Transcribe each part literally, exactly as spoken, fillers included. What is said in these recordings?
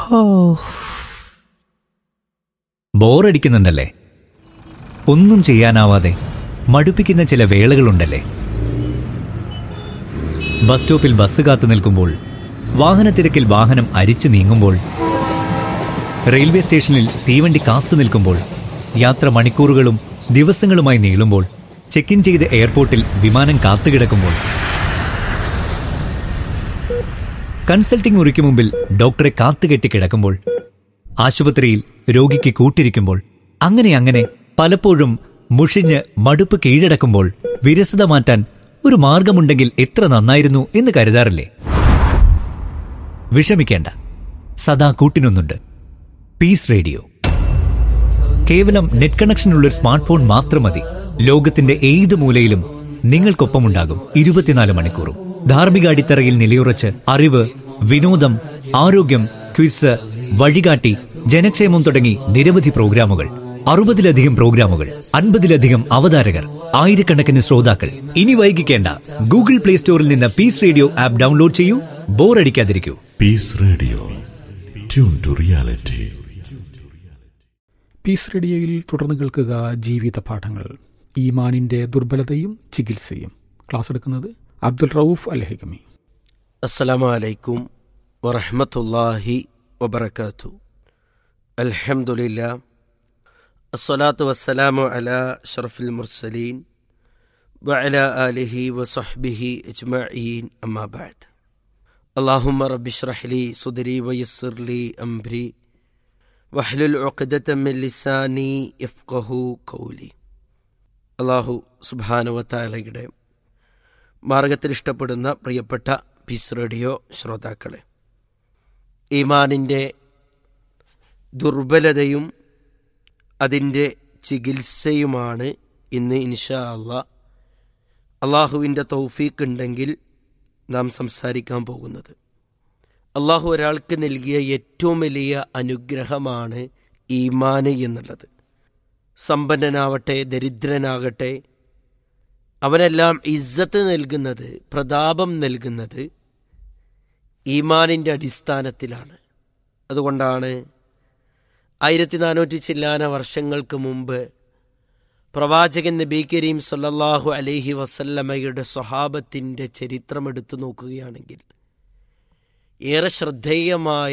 ബോറടിക്കുന്നുണ്ടല്ലേ? ഒന്നും ചെയ്യാനാവാതെ മടുപ്പിക്കുന്ന ചില വേളകളുണ്ടല്ലേ? ബസ് സ്റ്റോപ്പിൽ ബസ് കാത്തു നിൽക്കുമ്പോൾ, വാഹനത്തിരക്കിൽ വാഹനം അരിച്ചു നീങ്ങുമ്പോൾ, റെയിൽവേ സ്റ്റേഷനിൽ തീവണ്ടി കാത്തു നിൽക്കുമ്പോൾ, യാത്ര മണിക്കൂറുകളും ദിവസങ്ങളുമായി നീളുമ്പോൾ, ചെക്ക് ഇൻ ചെയ്ത് എയർപോർട്ടിൽ വിമാനം കാത്തുകിടക്കുമ്പോൾ, കൺസൾട്ടിംഗ് മുറിക്ക് മുമ്പിൽ ഡോക്ടറെ കാത്തുകെട്ടി കിടക്കുമ്പോൾ, ആശുപത്രിയിൽ രോഗിക്ക് കൂട്ടിരിക്കുമ്പോൾ, അങ്ങനെ അങ്ങനെ പലപ്പോഴും മുഷിഞ്ഞ് മടുപ്പ് കീഴടക്കുമ്പോൾ വിരസത മാറ്റാൻ ഒരു മാർഗമുണ്ടെങ്കിൽ എത്ര നന്നായിരുന്നു എന്ന് കരുതാറില്ലേ? വിഷമിക്കേണ്ട, സദാ കൂട്ടിനൊന്നുണ്ട്. Piece radio. കേവലം നെറ്റ് കണക്ഷനുള്ളൊരു സ്മാർട്ട് ഫോൺ മാത്രം മതി. ലോകത്തിന്റെ ഏത് മൂലയിലും നിങ്ങൾക്കൊപ്പമുണ്ടാകും ഇരുപത്തിനാല് മണിക്കൂറും. ധാർമ്മിക അടിത്തറയിൽ നിലയുറച്ച് അറിവ്, വിനോദം, ആരോഗ്യം, ക്വിസ്, വഴികാട്ടി, ജനക്ഷേമം തുടങ്ങി നിരവധി പ്രോഗ്രാമുകൾ. അറുപതിലധികം പ്രോഗ്രാമുകൾ, അൻപതിലധികം അവതാരകർ, ആയിരക്കണക്കിന് ശ്രോതാക്കൾ. ഇനി വൈകിക്കേണ്ട, ഗൂഗിൾ പ്ലേ സ്റ്റോറിൽ നിന്ന് പീസ് റേഡിയോ ആപ്പ് ഡൗൺലോഡ് ചെയ്യൂ. ബോറടിക്കാതിരിക്കൂ. Piece radio, tune to reality. Piece റേഡിയോയിൽ തുടർന്ന് കേൾക്കുക ജീവിത പാഠങ്ങൾ. ഈമാനിന്റെ ദുർബലതയും ചികിത്സയും. ക്ലാസ് എടുക്കുന്നത് അബ്ദുൽ റൌഫ് അൽ ഹികമി. അസ്സലാമു അലൈക്കും വറഹ്മത്തുള്ളാഹി വബറകാതുഹു. അൽഹംദുലില്ലാ, അസ്സലാത്തു വസ്സലാമു അലാ അഷ്റഫിൽ മുർസലീൻ വഅലാ ആലിഹി വസഹ്ബിഹി അജ്മഈൻ. അമ്മാ ബഅദ്. അല്ലാഹുമ്മ റബ്ബി ഇശ്റഹ് ലി സുദ്രി വയസ്സിർ ലി അംരി വഹ്ലുൽ ഉഖ്ദത മിൻ ലിസാനി യഫ്ഖഹു ഖൗലി. അല്ലാഹു സുബ്ഹാനഹു വ തആലയുടെ മാർഗത്തിൽ ഇഷ്ടപ്പെടുന്ന പ്രിയപ്പെട്ട പീസ് റേഡിയോ ശ്രോതാക്കളെ, ഈമാനിൻ്റെ ദുർബലതയും അതിൻ്റെ ചികിത്സയുമാണ് ഇന്ന് ഇൻഷാ അല്ലാഹ് അള്ളാഹുവിൻ്റെ തൗഫീഖ് ഉണ്ടെങ്കിൽ നാം സംസാരിക്കാൻ പോകുന്നത്. അള്ളാഹു ഒരാൾക്ക് നൽകിയ ഏറ്റവും വലിയ അനുഗ്രഹമാണ് ഈമാന് എന്നുള്ളത്. സമ്പന്നനാവട്ടെ ദരിദ്രനാകട്ടെ, അവനെല്ലാം ഇസ്സത്ത് നൽകുന്നത്, പ്രതാപം നൽകുന്നത് ഈമാനിൻ്റെ അടിസ്ഥാനത്തിലാണ്. അതുകൊണ്ടാണ് ആയിരത്തി നാനൂറ്റി ചില്ലാന വർഷങ്ങൾക്ക് മുമ്പ് പ്രവാചകൻ നബി കരീം സല്ലല്ലാഹു അലൈഹി വസല്ലമയുടെ സ്വഹാബത്തിൻ്റെ ചരിത്രം എടുത്തു നോക്കുകയാണെങ്കിൽ ഏറെ ശ്രദ്ധേയമായ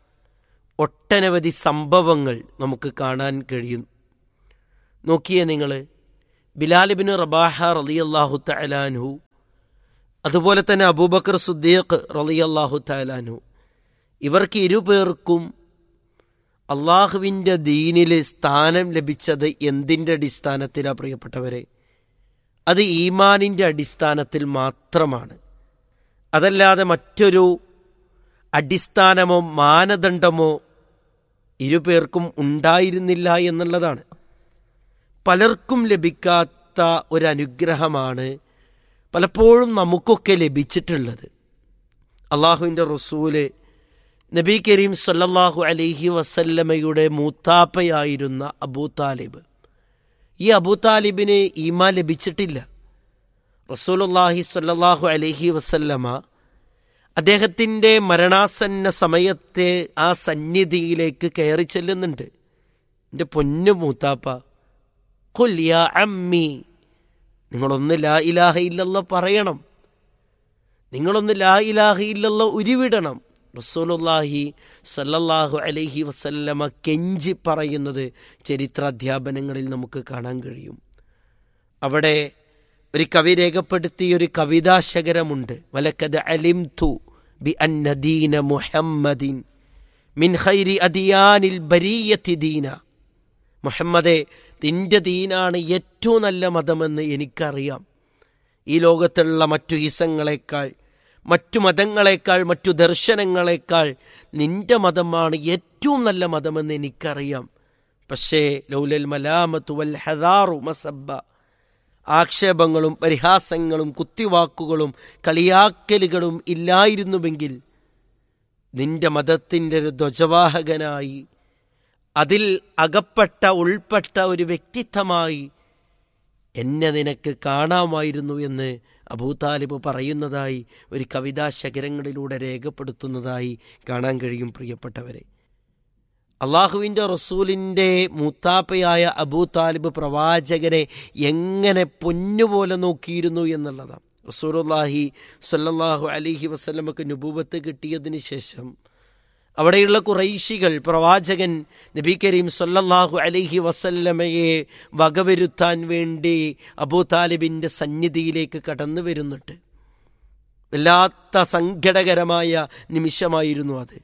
ഒട്ടനവധി സംഭവങ്ങൾ നമുക്ക് കാണാൻ കഴിയും. നോക്കിയേ നിങ്ങൾ, ബിലാൽ ഇബ്നു റബാഹ റളിയല്ലാഹു തആല അൻഹു, അതുപോലെ തന്നെ അബൂബക്കർ സിദ്ദീഖ് റളിയല്ലാഹു തആല അൻഹു, ഇവർക്ക് ഇരുപേർക്കും അള്ളാഹുവിൻ്റെ ദീനിൽ സ്ഥാനം ലഭിച്ചത് എന്തിൻ്റെ അടിസ്ഥാനത്തിലാണ് പ്രിയപ്പെട്ടവരെ? അത് ഈമാനിൻ്റെ അടിസ്ഥാനത്തിൽ മാത്രമാണ്. അതല്ലാതെ മറ്റൊരു അടിസ്ഥാനമോ മാനദണ്ഡമോ ഇരുപേർക്കും ഉണ്ടായിരുന്നില്ല എന്നുള്ളതാണ്. പലർക്കും ലഭിക്കാത്ത ഒരനുഗ്രഹമാണ് പലപ്പോഴും നമുക്കൊക്കെ ലഭിച്ചിട്ടുള്ളത്. അള്ളാഹുവിൻ്റെ റസൂല് നബി കരീം സല്ലല്ലാഹു അലൈഹി വസല്ലമയുടെ മൂത്താപ്പയായിരുന്ന അബൂ താലിബ്, ഈ അബൂ താലിബിന് ഈമാൻ ലഭിച്ചിട്ടില്ല. റസൂലുള്ളാഹി സല്ലല്ലാഹു അലൈഹി വസല്ലമ അദ്ദേഹത്തിൻ്റെ മരണാസന്ന സമയത്തെ ആ സന്നിധിയിലേക്ക് കയറി ചെല്ലുന്നുണ്ട്. എൻ്റെ പൊന്നു മൂത്താപ്പ, ഖുൽ യാ അമ്മി, നിങ്ങളൊന്ന് ലാ ഇലാഹ ഇല്ലല്ലാഹ് പറയണം, നിങ്ങളൊന്ന് ലാ ഇലാഹ ഇല്ലല്ലാഹ് ഉരുവിടണം. റസൂലുള്ളാഹി സല്ലല്ലാഹു അലൈഹി വസല്ലമ കെഞ്ചി പറയുന്നത് ചരിത്രാധ്യാപനങ്ങളിൽ നമുക്ക് കാണാൻ കഴിയും. അവിടെ ഒരു കവി രേഖപ്പെടുത്തിയൊരു കവിതാശകരമുണ്ട്. വലഖദ് അലിംതു ബി അന്ന ദീന മുഹമ്മദിൻ മിൻ ഖൈരി അദിയാനിൽ ബരിയത്തി ദീന. മുഹമ്മദേ, നിന്റെ ദീനാണ് ഏറ്റവും നല്ല മതമെന്ന് എനിക്കറിയാം. ഈ ലോകത്തുള്ള മറ്റു ഈസങ്ങളെക്കാൾ, മറ്റു മതങ്ങളെക്കാൾ, മറ്റു ദർശനങ്ങളെക്കാൾ നിന്റെ മതമാണ് ഏറ്റവും നല്ല മതമെന്ന് എനിക്കറിയാം. പക്ഷേ ലൗലൽ മലാമത്തു വൽ ഹദാറു മസബ്ബ, ആക്ഷേപങ്ങളും പരിഹാസങ്ങളും കുത്തിവാക്കുകളും കളിയാക്കലുകളും ഇല്ലായിരുന്നുവെങ്കിൽ നിന്റെ മതത്തിൻ്റെ ഒരു ധ്വജവാഹകനായി, അതിൽ അകപ്പെട്ട ഉൾപ്പെട്ട ഒരു വ്യക്തിത്വമായി എന്നെ നിനക്ക് കാണാമായിരുന്നു എന്ന് അബൂതാലിബ് പറയുന്നതായി ഒരു കവിതാശകരങ്ങളിലൂടെ രേഖപ്പെടുത്തുന്നതായി കാണാൻ കഴിയും. പ്രിയപ്പെട്ടവരെ, അള്ളാഹുവിൻ്റെ റസൂലിൻ്റെ മൂത്താപ്പയായ അബൂ താലിബ് പ്രവാചകനെ എങ്ങനെ പൊന്നുപോലെ നോക്കിയിരുന്നു എന്നുള്ളതാണ്. റസൂലുള്ളാഹി സ്വല്ലല്ലാഹു അലൈഹി വസല്ലമക്ക് നുബുവത്ത് കിട്ടിയതിന് ശേഷം അവിടെയുള്ള ഖുറൈശികൾ പ്രവാചകൻ നബി കരീം സ്വല്ലല്ലാഹു അലൈഹി വസല്ലമയെ വകവരുത്താൻ വേണ്ടി അബൂ താലിബിൻ്റെ സന്നിധിയിലേക്ക് കടന്നു വരുന്നുണ്ട്. വല്ലാത്ത സങ്കടകരമായ നിമിഷമായിരുന്നു അത്.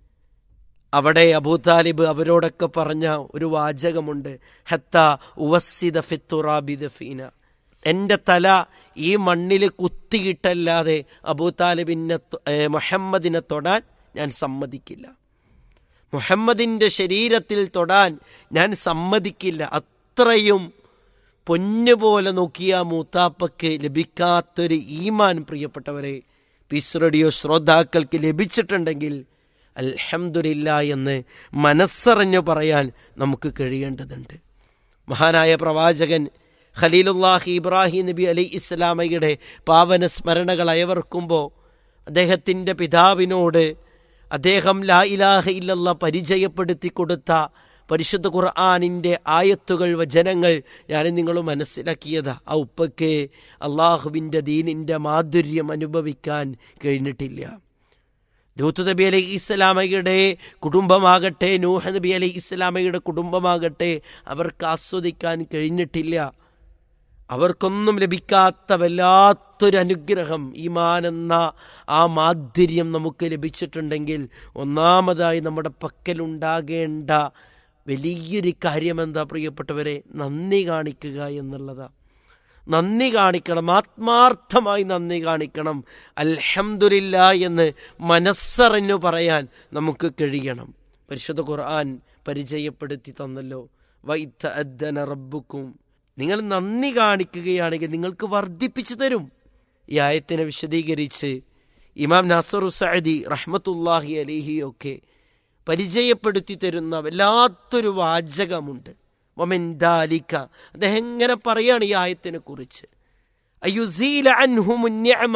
അവിടെ അബൂ താലിബ് അവരോടൊക്കെ പറഞ്ഞ ഒരു വാചകമുണ്ട്, ഹത്താ ഉവസ്സിദ ഫിത്തുറാബി ദഫീന, എൻ്റെ തല ഈ മണ്ണിൽ കുത്തിയിട്ടല്ലാതെ അബൂ താലിബിനെ മുഹമ്മദിനെ തൊടാൻ ഞാൻ സമ്മതിക്കില്ല, മുഹമ്മദിൻ്റെ ശരീരത്തിൽ തൊടാൻ ഞാൻ സമ്മതിക്കില്ല. അത്രയും പൊന്നുപോലെ നോക്കിയ മൂത്താപ്പയ്ക്ക് ലഭിക്കാത്തൊരു ഈമാൻ പ്രിയപ്പെട്ടവരെ പീസ് റേഡിയോ ശ്രോതാക്കൾക്ക് ലഭിച്ചിട്ടുണ്ടെങ്കിൽ അൽഹംദുലില്ലാ എന്ന് മനസ്സറിഞ്ഞു പറയാൻ നമുക്ക് കഴിയേണ്ടതുണ്ട്. മഹാനായ പ്രവാചകൻ ഖലീലുല്ലാഹി ഇബ്രാഹിം നബി അലൈഹി ഇസ്ലാമയുടെ പാവന സ്മരണകൾ അയവർക്കുമ്പോൾ അദ്ദേഹത്തിൻ്റെ പിതാവിനോട് അദ്ദേഹം ലാ ഇലാഹ ഇല്ലല്ലാഹ് പരിചയപ്പെടുത്തി കൊടുത്ത പരിശുദ്ധ ഖുർആനിൻ്റെ ആയത്തുകൾ വചനങ്ങൾ ഞാൻ നിങ്ങൾ മനസ്സിലാക്കിയതാ. ആ ഉപ്പയ്ക്ക് അള്ളാഹുവിൻ്റെ ദീനിൻ്റെ മാധുര്യം അനുഭവിക്കാൻ കഴിഞ്ഞിട്ടില്ല. ലൂത്ത് നബി അലൈഹി ഇസ്ലാമയുടെ കുടുംബമാകട്ടെ, നൂഹ് നബി അലൈഹി ഇസ്ലാമയുടെ കുടുംബമാകട്ടെ, അവർക്ക് ആസ്വദിക്കാൻ കഴിഞ്ഞിട്ടില്ല. അവർക്കൊന്നും ലഭിക്കാത്ത വല്ലാത്തൊരു അനുഗ്രഹം ഈമാൻ എന്ന ആ മാധുര്യം നമുക്ക് ലഭിച്ചിട്ടുണ്ടെങ്കിൽ ഒന്നാമതായി നമ്മുടെ പക്കലുണ്ടാകേണ്ട വലിയൊരു കാര്യം എന്താ പ്രിയപ്പെട്ടവരെ? നന്ദി കാണിക്കുക എന്നുള്ളതാണ്. നന്ദി കാണിക്കണം, ആത്മാർത്ഥമായി നന്ദി കാണിക്കണം. അൽഹംദുലില്ലാ എന്ന് മനസ്സറിഞ്ഞു പറയാൻ നമുക്ക് കഴിയണം. പരിശുദ്ധ ഖുർആൻ പരിചയപ്പെടുത്തി തന്നല്ലോ, വൈതഅദ്ദന റബ്ബുക്കും, നിങ്ങൾ നന്ദി കാണിക്കുകയാണെങ്കിൽ നിങ്ങൾക്ക് വർദ്ധിപ്പിച്ചു തരും. ഈ ആയത്തിനെ വിശദീകരിച്ച് ഇമാം നാസറു സഅദി റഹ്മത്തുള്ളാഹി അലൈഹി ഒക്കെ പരിചയപ്പെടുത്തി തരുന്ന വല്ലാത്തൊരു വാചകമുണ്ട്. വമിൻ ദാലിക, അദ്ദേഹം എങ്ങനെ പറയാണ് ഈ ആയത്തിനെ കുറിച്ച്, അയുസീല അൻഹുമുൻ നിഅമ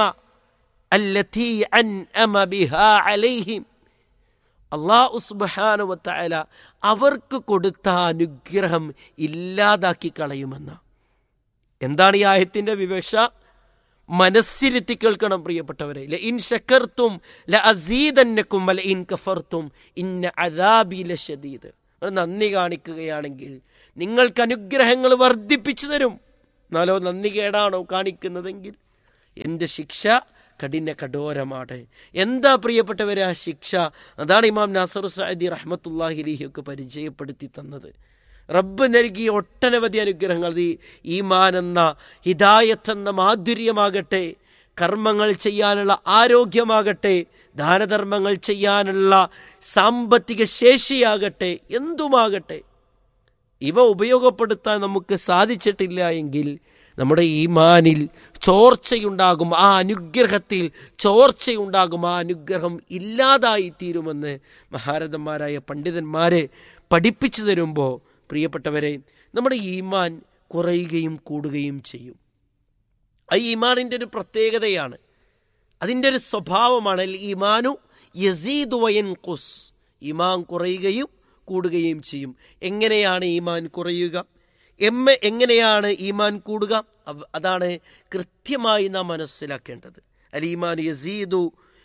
അല്ലതി അൻഅമ ബിഹാ അലൈഹിം, അല്ലാഹു സുബ്ഹാനഹു വ തആല അവർക്ക് കൊടുത്ത അനുഗ്രഹം ഇല്ലാതാക്കി കളയുമെന്ന. എന്താണ് ഈ ആയത്തിൻ്റെ വിവക്ഷ? മനസ്സിരുത്തി കേൾക്കണം പ്രിയപ്പെട്ടവരെ. ലഇൻ ശകർതും ലഅസീദന്നകും വലഇൻ കഫർതും ഇന്ന അദാബി ലശദീദ്. നന്ദി കാണിക്കുകയാണെങ്കിൽ നിങ്ങൾക്ക് അനുഗ്രഹങ്ങൾ വർദ്ധിപ്പിച്ചു തരും. എന്നാലോ നന്ദി കേടാണോ കാണിക്കുന്നതെങ്കിൽ എൻ്റെ ശിക്ഷ കഠിന കഠോരമാണ്. എന്താ പ്രിയപ്പെട്ടവരെ ആ ശിക്ഷ? അതാണ് ഇമാം നാസറു സഅദി റഹ്മത്തുള്ളാഹി അലൈഹി ഒക്കെ പരിചയപ്പെടുത്തി തന്നത്. റബ്ബ് നൽകിയ ഒട്ടനവധി അനുഗ്രഹങ്ങൾ, ഈ ഈമാൻ എന്ന ഹിദായത്ത് എന്ന മാധുര്യമാകട്ടെ, കർമ്മങ്ങൾ ചെയ്യാനുള്ള ആരോഗ്യമാകട്ടെ, ദാനധർമ്മങ്ങൾ ചെയ്യാനുള്ള സാമ്പത്തിക ശേഷിയാകട്ടെ, എന്തുമാകട്ടെ, ഇവ ഉപയോഗപ്പെടുത്താൻ നമുക്ക് സാധിച്ചിട്ടില്ല എങ്കിൽ നമ്മുടെ ഈമാനിൽ ചോർച്ചയുണ്ടാകും, ആ അനുഗ്രഹത്തിൽ ചോർച്ചയുണ്ടാകും, ആ അനുഗ്രഹം ഇല്ലാതായി തീരുമെന്ന് മഹാരഥന്മാരായ പണ്ഡിതന്മാരെ പഠിപ്പിച്ചു തരുമ്പോൾ പ്രിയപ്പെട്ടവരെ നമ്മുടെ ഈമാൻ കുറയുകയും കൂടുകയും ചെയ്യും. ആ ഈമാനിൻ്റെ ഒരു പ്രത്യേകതയാണ്, അതിൻ്റെ ഒരു സ്വഭാവമാണ്. ഈമാനു യസീദു വയൻഖുസ്, ഈമാൻ കുറയുകയും കൂടുകയും ചെയ്യും. എങ്ങനെയാണ് ഈമാൻ കുറയുക, എമ്മ എങ്ങനെയാണ് ഈമാൻ കൂടുക? അതാണ് കൃത്യമായി നാം മനസ്സിലാക്കേണ്ടത്. അൽ ഈമാൻ യസീദു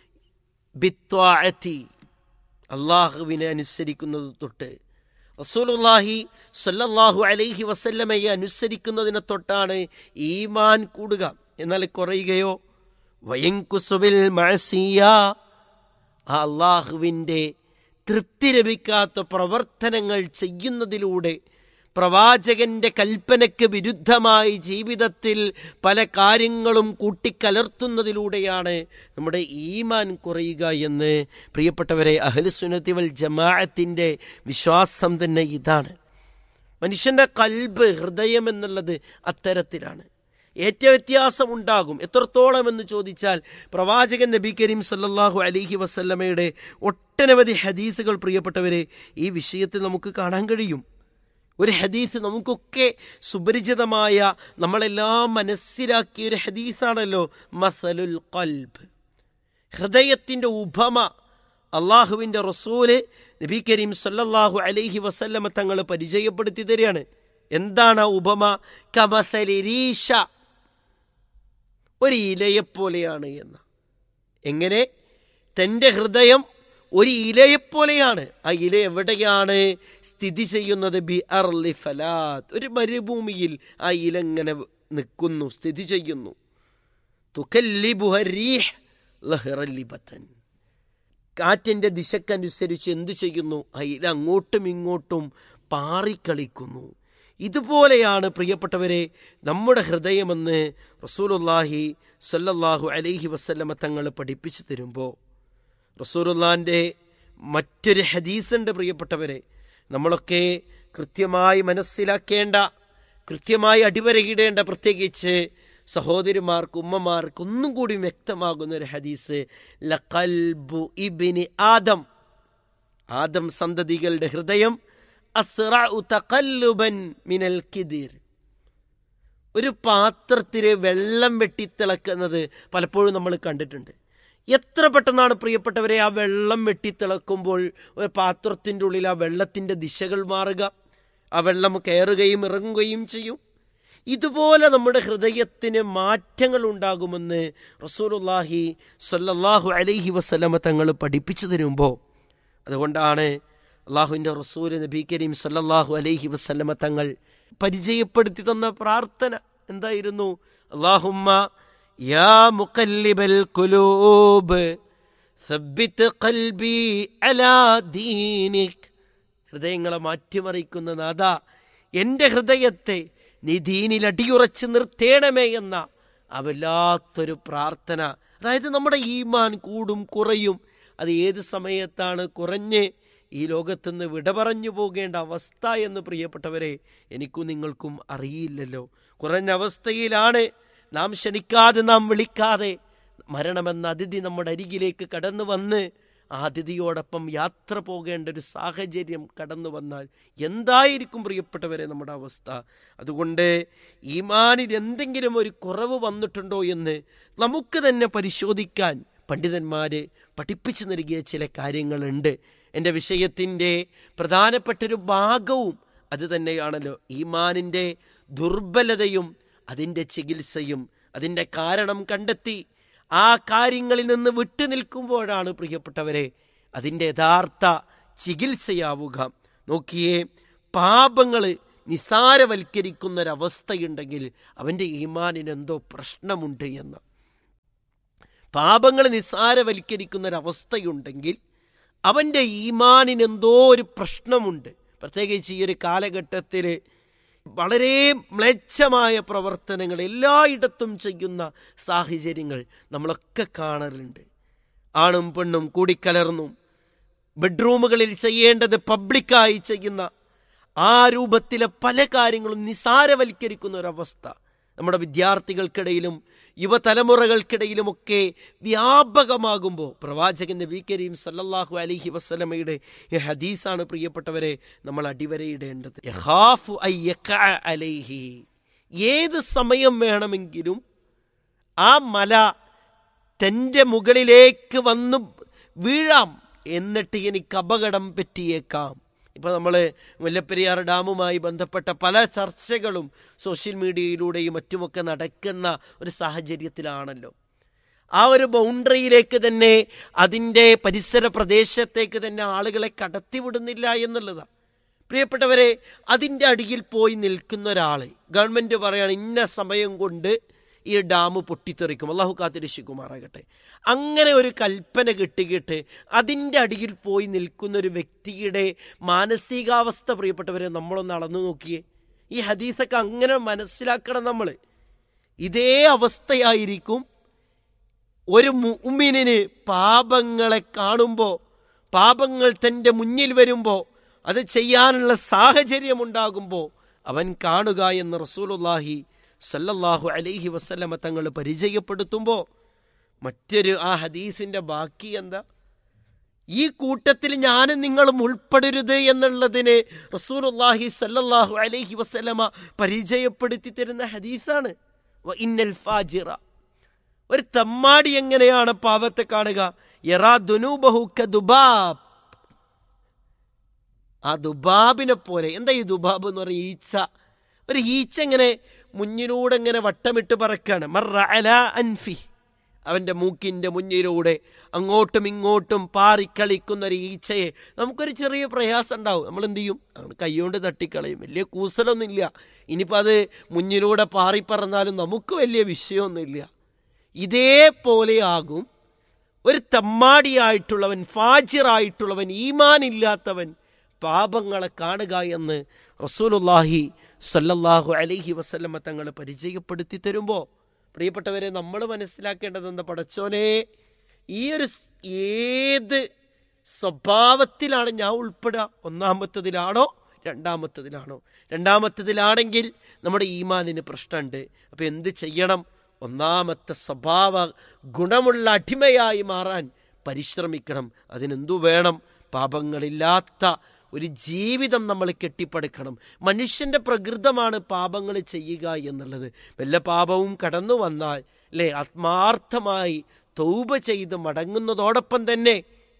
ബിത്വാഅതി, അള്ളാഹുവിനെ അനുസരിക്കുന്നത് തൊട്ട് റസൂലുള്ളാഹി സ്വല്ലല്ലാഹു അലൈഹി വസല്ലമയെ അനുസരിക്കുന്നതിനെ തൊട്ടാണ് ഈമാൻ കൂടുക. എന്നാൽ കുറയുകയോ വയൻകുസുബിൽ മഅസിയ, ആ അള്ളാഹുവിൻ്റെ തൃപ്തി ലഭിക്കാത്ത പ്രവർത്തനങ്ങൾ ചെയ്യുന്നതിലൂടെ, പ്രവാചകന്റെ കൽപ്പനയ്ക്ക് വിരുദ്ധമായി ജീവിതത്തിൽ പല കാര്യങ്ങളും കൂട്ടിക്കലർത്തുന്നതിലൂടെയാണ് നമ്മുടെ ഈമാൻ കുറയുക എന്ന് പ്രിയപ്പെട്ടവരെ അഹ്ലുസുന്നത്തി വൽ ജമാഅത്തിന്റെ വിശ്വാസം തന്നെ ഇതാണ്. മനുഷ്യന്റെ കൽബ്, ഹൃദയം എന്നുള്ളത് അത്തരത്തിലാണ്. ഏറ്റ വ്യത്യാസം ഉണ്ടാകും. എത്രത്തോളം എന്ന് ചോദിച്ചാൽ പ്രവാചകൻ നബി കരീം സല്ലല്ലാഹു അലൈഹി വസല്ലമയുടെ ഒട്ടനവധി ഹദീസുകൾ പ്രിയപ്പെട്ടവരെ ഈ വിഷയത്തിൽ നമുക്ക് കാണാൻ കഴിയും. ഒരു ഹദീസ് നമുക്കൊക്കെ സുപരിചിതമായ, നമ്മളെല്ലാം മനസ്സിലാക്കിയ ഒരു ഹദീസാണല്ലോ മസലുൽ ഖൽബ്, ഹൃദയത്തിൻ്റെ ഉപമ. അള്ളാഹുവിൻ്റെ റസൂല് നബി കരീം സല്ലല്ലാഹു അലൈഹി വസല്ലമ തങ്ങൾ പരിചയപ്പെടുത്തി തരികയാണ്. എന്താണ് ഉപമ? കമസലി രീഷ, ഒരു ഇലയെപ്പോലെയാണ് എന്ന്. എങ്ങനെ? തൻ്റെ ഹൃദയം ഒരു ഇലയെപ്പോലെയാണ്. ആ ഇല എവിടെയാണ് സ്ഥിതി ചെയ്യുന്നത്? ബി അർളി ഫലാത്ത്, ഒരു മരുഭൂമിയിൽ ആ ഇല ഇങ്ങനെ നിൽക്കുന്നു, സ്ഥിതി ചെയ്യുന്നു. തുകല്ലിബുഹ റീഹ് ലഹ്റൽ ലിബതൻ, കാറ്റിൻ്റെ ദിശക്കനുസരിച്ച് എന്തു ചെയ്യുന്നു? ആ ഇല അങ്ങോട്ടും ഇങ്ങോട്ടും പാറിക്കളിക്കുന്നു. ഇതുപോലെയാണ് പ്രിയപ്പെട്ടവരെ നമ്മുടെ ഹൃദയമെന്ന് റസൂലുള്ളാഹി സല്ലല്ലാഹു അലൈഹി വസല്ലമ തങ്ങൾ പഠിപ്പിച്ചു തരുമ്പോൾ, റസൂലുള്ളാഹിൻ്റെ മറ്റൊരു ഹദീസുണ്ട് പ്രിയപ്പെട്ടവരെ, നമ്മളൊക്കെ കൃത്യമായി മനസ്സിലാക്കേണ്ട, കൃത്യമായി അടിവരയിടേണ്ട, പ്രത്യേകിച്ച് സഹോദരിമാർക്ക്, ഉമ്മമാർക്ക് ഒന്നും കൂടി വ്യക്തമാകുന്ന ഒരു ഹദീസ്. ലഖൽബു ഇബ്നി ആദം, ആദം സന്തതികളുടെ ഹൃദയം അസ്റഉ തഖല്ലുബൻ മിനൽ കിദിർ, ഒരു പാത്രത്തിലെ വെള്ളം വെട്ടിത്തിളക്കുന്നത് പലപ്പോഴും നമ്മൾ കണ്ടിട്ടുണ്ട്. എത്ര പെട്ടെന്നാണ് പ്രിയപ്പെട്ടവരെ ആ വെള്ളം വെട്ടിത്തിളക്കുമ്പോൾ ഒരു പാത്രത്തിൻ്റെ ഉള്ളിൽ ആ വെള്ളത്തിൻ്റെ ദിശകൾ മാറുക, ആ വെള്ളം കയറുകയും ഇറങ്ങുകയും ചെയ്യും. ഇതുപോലെ നമ്മുടെ ഹൃദയത്തിന് മാറ്റങ്ങൾ ഉണ്ടാകുമെന്ന് റസൂലുള്ളാഹി സ്വല്ലല്ലാഹു അലൈഹി വസല്ലമ തങ്ങൾ പഠിപ്പിച്ചു തരുമ്പോൾ, അതുകൊണ്ടാണ് അള്ളാഹുവിൻ്റെ റസൂൽ നബി കരീം സ്വല്ലല്ലാഹു അലൈഹി വസല്ലമ തങ്ങൾ പരിചയപ്പെടുത്തി തന്ന പ്രാർത്ഥന എന്തായിരുന്നു? അല്ലാഹുമ്മ യാ മുഖല്ലിബൽ ഖുലൂബ് സബ്ബിത് ഖൽബി അലാ ദീനിക്, ഹൃദയങ്ങളെ മാറ്റിമറിക്കുന്ന നാഥാ, എൻ്റെ ഹൃദയത്തെ നീ ദീനിൽ അടിയുറച്ച് നിർത്തേണമേ എന്ന ആ വല്ലാത്തൊരു പ്രാർത്ഥന. അതായത് നമ്മുടെ ഈമാൻ കൂടും കുറയും. അത് ഏത് സമയത്താണ് കുറഞ്ഞ് ഈ ലോകത്തുനിന്ന് വിട പറഞ്ഞു പോകേണ്ട അവസ്ഥ എന്ന് പ്രിയപ്പെട്ടവരെ എനിക്കും നിങ്ങൾക്കും അറിയില്ലല്ലോ. കുറഞ്ഞ അവസ്ഥയിലാണ് നാം ക്ഷണിക്കാതെ, നാം വിളിക്കാതെ മരണമെന്ന അതിഥി നമ്മുടെ അരികിലേക്ക് കടന്നു വന്ന് ആ അതിഥിയോടൊപ്പം യാത്ര പോകേണ്ട ഒരു സാഹചര്യം കടന്നു വന്നാൽ എന്തായിരിക്കും പ്രിയപ്പെട്ടവരെ നമ്മുടെ അവസ്ഥ? അതുകൊണ്ട് ഈമാനിൽ എന്തെങ്കിലും ഒരു കുറവ് വന്നിട്ടുണ്ടോ എന്ന് നമുക്ക് തന്നെ പരിശോധിക്കാൻ പണ്ഡിതന്മാർ പഠിപ്പിച്ചു നൽകിയ ചില കാര്യങ്ങളുണ്ട്. എൻ്റെ വിഷയത്തിൻ്റെ പ്രധാനപ്പെട്ടൊരു ഭാഗവും അത് തന്നെയാണല്ലോ, ഈമാനിൻ്റെ ദുർബലതയും അതിൻ്റെ ചികിത്സയും. അതിൻ്റെ കാരണം കണ്ടെത്തി ആ കാര്യങ്ങളിൽ നിന്ന് വിട്ടു നിൽക്കുമ്പോഴാണ് പ്രിയപ്പെട്ടവരെ അതിൻ്റെ യഥാർത്ഥ ചികിത്സയാവുക. നോക്കിയേ, പാപങ്ങൾ നിസാരവൽക്കരിക്കുന്നൊരവസ്ഥയുണ്ടെങ്കിൽ അവൻ്റെ ഈമാനിന് എന്തോ പ്രശ്നമുണ്ട് എന്ന്. പാപങ്ങൾ നിസാരവൽക്കരിക്കുന്നൊരവസ്ഥയുണ്ടെങ്കിൽ അവൻ്റെ ഈമാനിന് എന്തോ ഒരു പ്രശ്നമുണ്ട്. പ്രത്യേകിച്ച് ഈ ഒരു കാലഘട്ടത്തിൽ വളരെ മ്ലേച്ഛമായ പ്രവർത്തനങ്ങൾ എല്ലായിടത്തും ചെയ്യുന്ന സാഹചര്യങ്ങൾ നമ്മളൊക്കെ കാണലുണ്ട്. ആണും പെണ്ണും കൂടിക്കലർന്നും ബെഡ്റൂമുകളിൽ ചെയ്യേണ്ടത് പബ്ലിക്കായി ചെയ്യുന്ന ആ രൂപത്തിലെ പല കാര്യങ്ങളും നിസാരവൽക്കരിക്കുന്ന ഒരവസ്ഥ നമ്മുടെ വിദ്യാർത്ഥികൾക്കിടയിലും യുവതലമുറകൾക്കിടയിലുമൊക്കെ വ്യാപകമാകുമ്പോൾ പ്രവാചകൻ നബി കരീം സല്ലല്ലാഹു അലൈഹി വസല്ലമയുടെ ഈ ഹദീസാണ് പ്രിയപ്പെട്ടവരെ നമ്മൾ അടിവരയിടേണ്ടത്. യഖാഫു അൻ യഖഅ അലൈഹി, ഏത് സമയം വേണമെങ്കിലും ആ മല തൻ്റെ മുകളിലേക്ക് വന്നു വീഴാം, എന്നിട്ട് എനിക്ക് അപകടം പറ്റിയേക്കാം. ഇപ്പോൾ നമ്മൾ മുല്ലപ്പെരിയാർ ഡാമുമായി ബന്ധപ്പെട്ട പല ചർച്ചകളും സോഷ്യൽ മീഡിയയിലൂടെയും മറ്റുമൊക്കെ നടക്കുന്ന ഒരു സാഹചര്യത്തിലാണല്ലോ. ആ ഒരു ബൗണ്ടറിയിലേക്ക് തന്നെ, അതിൻ്റെ പരിസര പ്രദേശത്തേക്ക് തന്നെ ആളുകളെ കടത്തിവിടുന്നില്ല എന്നുള്ളതാണ്. പ്രിയപ്പെട്ടവരെ, അതിൻ്റെ അടിയിൽ പോയി നിൽക്കുന്ന ഒരാൾ, ഗവൺമെൻറ് പറയുകയാണ് ഇന്ന സമയം കൊണ്ട് ഈ ഡാം പൊട്ടിത്തെറിക്കും, അള്ളാഹു കാത്തിരക്ഷിക്കുമാറാകട്ടെ, അങ്ങനെ ഒരു കൽപ്പന കിട്ടിയിട്ട് അതിൻ്റെ അടിയിൽ പോയി നിൽക്കുന്ന ഒരു വ്യക്തിയുടെ മാനസികാവസ്ഥ പ്രിയപ്പെട്ടവരെ നമ്മളൊന്ന് അളന്നു നോക്കിയേ. ഈ ഹദീസൊക്കെ അങ്ങനെ മനസ്സിലാക്കണം നമ്മൾ. ഇതേ അവസ്ഥയായിരിക്കും ഒരു മുഅ്മിനിന് പാപങ്ങളെ കാണുമ്പോൾ, പാപങ്ങൾ തൻ്റെ മുന്നിൽ വരുമ്പോൾ, അത് ചെയ്യാനുള്ള സാഹചര്യമുണ്ടാകുമ്പോൾ അവൻ കാണുക എന്ന് റസൂലുള്ളാഹി സല്ലല്ലാഹു അലൈഹി വസല്ലമ തങ്ങൾ പരിചയപ്പെടുത്തുമ്പോൾ മറ്റൊരു ആ ഹദീസിൻ്റെ ബാക്കി എന്താ? ഈ കൂട്ടത്തിൽ ഞാനും നിങ്ങളും ഉൾപ്പെടരുത് എന്നുള്ളതിന് റസൂലുള്ളാഹി സല്ലല്ലാഹു അലൈഹി വസല്ലമ പരിചയപ്പെടുത്തി തരുന്ന ഹദീസാണ്. വ ഇന്നൽ ഫാജിറ, ഒരു തമ്മാടി എങ്ങനെയാണ് പാപത്തെ കാണുക? യറാ ദുനൂബഹു കദുബാബ്, ആ ദുബാബിനെ പോലെ. എന്താ ഈ ദുബാബ് എന്ന് പറയുക? ഈച്ച. ഒരു ഈച്ച ഇങ്ങനെ മുന്നിലൂടെ ഇങ്ങനെ വട്ടമിട്ട് പറക്കാണ്. മർറ അലാ അൻഫി, അവൻ്റെ മൂക്കിൻ്റെ മുന്നിലൂടെ അങ്ങോട്ടും ഇങ്ങോട്ടും പാറിക്കളിക്കുന്ന ഒരു ഈച്ചയെ നമുക്കൊരു ചെറിയ പ്രയാസം ഉണ്ടാവും. നമ്മൾ എന്ത് ചെയ്യും? കൈകൊണ്ട് തട്ടിക്കളയും. വലിയ കൂസലൊന്നുമില്ല. ഇനിയിപ്പോൾ അത് മുന്നിലൂടെ പാറിപ്പറന്നാലും നമുക്ക് വലിയ വിഷയമൊന്നുമില്ല. ഇതേപോലെയാകും ഒരു തമ്മാടിയായിട്ടുള്ളവൻ, ഫാജിറായിട്ടുള്ളവൻ, ഈമാനില്ലാത്തവൻ പാപങ്ങളെ കാണുക എന്ന് റസൂലുള്ളാഹി സല്ലല്ലാഹു അലൈഹി വസല്ലമ തങ്ങൾ പരിചയപ്പെടുത്തി തരുമ്പോൾ, പ്രിയപ്പെട്ടവരെ, നമ്മൾ മനസ്സിലാക്കേണ്ടത് എന്താ? പടച്ചോനെ, ഈ ഒരു ഏത് സ്വഭാവത്തിലാണ് ഞാൻ ഉൾപ്പെടുക? ഒന്നാമത്തതിലാണോ രണ്ടാമത്തതിലാണോ? രണ്ടാമത്തതിലാണെങ്കിൽ നമ്മുടെ ഈമാനിന് പ്രശ്നമുണ്ട്. അപ്പം എന്ത് ചെയ്യണം? ഒന്നാമത്തെ സ്വഭാവ ഗുണമുള്ള അടിമയായി മാറാൻ പരിശ്രമിക്കണം. അതിനെന്തു വേണം? പാപങ്ങളില്ലാത്ത ഒരു ജീവിതം നമ്മൾ കെട്ടിപ്പടുക്കണം. മനുഷ്യൻ്റെ പ്രകൃതമാണ് പാപങ്ങൾ ചെയ്യുക എന്നുള്ളത്. വല്ല പാപവും കടന്നു വന്നാൽ അല്ലേ, ആത്മാർത്ഥമായി തൗബ ചെയ്ത് മടങ്ങുന്നതോടൊപ്പം തന്നെ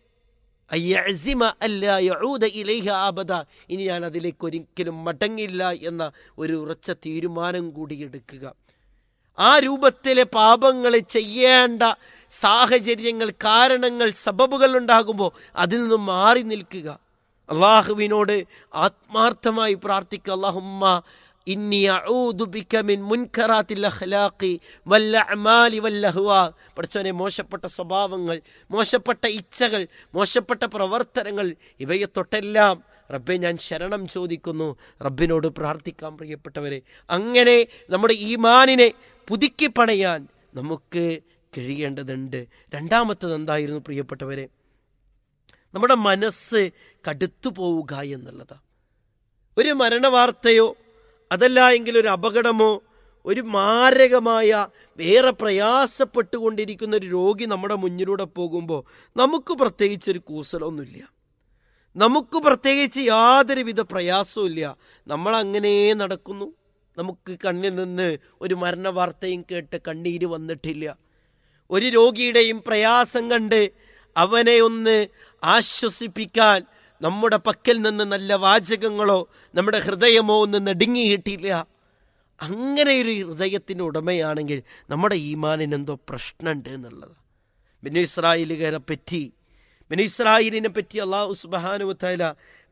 അയ്യസിമ അല്ലാ യഊദ ഇലൈഹ അബദ, ഇനി ഞാൻ അതിലേക്ക് ഒരിക്കലും മടങ്ങില്ല എന്ന ഒരു ഉറച്ച തീരുമാനം കൂടി എടുക്കുക. ആ രൂപത്തിലെ പാപങ്ങൾ ചെയ്യേണ്ട സാഹചര്യങ്ങൾ, കാരണങ്ങൾ, സബബുകൾ ഉണ്ടാകുമ്പോൾ അതിൽ നിന്നും മാറി നിൽക്കുക. അള്ളാഹുവിനോട് ആത്മാർത്ഥമായി പ്രാർത്ഥിക്കുക. അല്ലാഹുമ്മ ഇന്നി അഊദു ബിക മിൻ മുൻകറാത്തിൽ അഖ്ലാഖി വൽ അഅമാലി വൽ അഹ്വാ. പടച്ചോനെ, മോശപ്പെട്ട സ്വഭാവങ്ങൾ, മോശപ്പെട്ട ഇച്ഛകൾ, മോശപ്പെട്ട പ്രവർത്തനങ്ങൾ, ഇവയെ തൊട്ടെല്ലാം റബ്ബെ ഞാൻ ശരണം ചോദിക്കുന്നു. റബ്ബിനോട് പ്രാർത്ഥിക്കാം. പ്രിയപ്പെട്ടവരെ, അങ്ങനെ നമ്മുടെ ഈമാനിനെ പുതുക്കി പണയാൻ നമുക്ക് കഴിയേണ്ടതുണ്ട്. രണ്ടാമത്തത് എന്തായിരുന്നു പ്രിയപ്പെട്ടവരെ? നമ്മുടെ മനസ്സ് കടുത്തു പോവുക എന്നുള്ളതാണ്. ഒരു മരണവാർത്തയോ അതല്ല എങ്കിൽ ഒരു അപകടമോ, ഒരു മാരകമായ വേറെ പ്രയാസപ്പെട്ടുകൊണ്ടിരിക്കുന്ന ഒരു രോഗി നമ്മുടെ മുന്നിലൂടെ പോകുമ്പോൾ നമുക്ക് പ്രത്യേകിച്ചൊരു കൂസലൊന്നുമില്ല, നമുക്ക് പ്രത്യേകിച്ച് യാതൊരുവിധ പ്രയാസവും ഇല്ല. നമ്മളങ്ങനെ നടക്കുന്നു. നമുക്ക് കണ്ണിൽ നിന്ന് ഒരു മരണവാർത്തയും കേട്ട് കണ്ണീര് വന്നിട്ടില്ല. ഒരു രോഗിയുടെയും പ്രയാസം കണ്ട് അവനെ ഒന്ന് ആശ്വസിപ്പിക്കാൻ നമ്മുടെ പക്കൽ നിന്ന് നല്ല വാചകങ്ങളോ നമ്മുടെ ഹൃദയമോ ഒന്ന് നെടുങ്ങിയിട്ടില്ല. അങ്ങനെയൊരു ഹൃദയത്തിൻ്റെ ഉടമയാണെങ്കിൽ നമ്മുടെ ഈമാനിന് എന്തോ പ്രശ്നമുണ്ട് എന്നുള്ളത്. ബനു ഇസ്രായേലുകാരെ പറ്റി ബനു ഇസ്രായേലിനെ പറ്റി അല്ലാഹു സുബ്ഹാനഹു വ തആല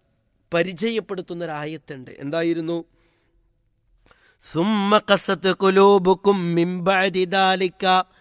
പരിചയപ്പെടുത്തുന്നൊരായത്തുണ്ട്. എന്തായിരുന്നു? സുമ്മ ഖസത് ഖുലൂബുകും മിൻ ബഅദി ദാലിക